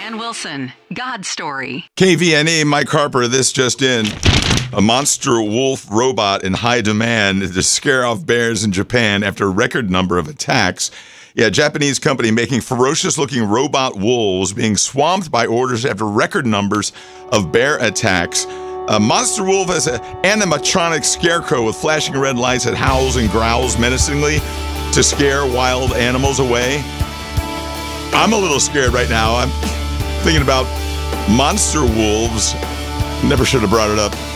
Dan Wilson, God Story. KVNE, Mike Harper, this just in. A monster wolf robot in high demand to scare off bears in Japan after a record number of attacks. Yeah, Japanese company making ferocious-looking robot wolves being swamped by orders after record numbers of bear attacks. A monster wolf has an animatronic scarecrow with flashing red lights that howls and growls menacingly to scare wild animals away. I'm a little scared right now. I'm thinking about monster wolves. Never should have brought it up.